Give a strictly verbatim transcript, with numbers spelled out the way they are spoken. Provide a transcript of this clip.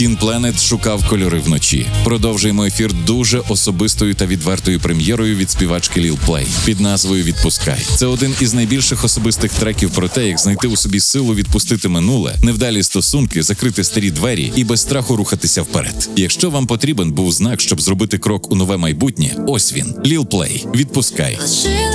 Teen Planet шукав кольори вночі. Продовжуємо ефір дуже особистою та відвертою прем'єрою від співачки Lil Play під назвою «Відпускай». Це один із найбільших особистих треків про те, як знайти у собі силу відпустити минуле, невдалі стосунки, закрити старі двері і без страху рухатися вперед. Якщо вам потрібен був знак, щоб зробити крок у нове майбутнє, ось він. Lil Play. «Відпускай».